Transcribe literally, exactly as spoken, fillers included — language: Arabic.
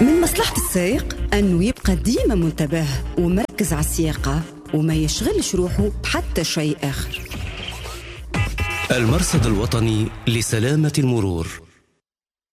من مصلحة السائق أنه يبقى ديما منتبه ومركز على السياقة وما يشغلش روحه بحتى شيء آخر. المرصد الوطني لسلامة المرور.